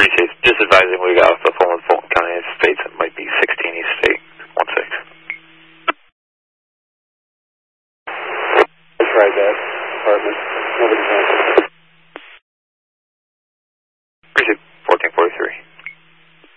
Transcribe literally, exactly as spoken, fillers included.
Chase, just advising we got off the phone with Fulton County Estates. It might be sixteen East State, one six. I tried that, apartment. Nobody's answering.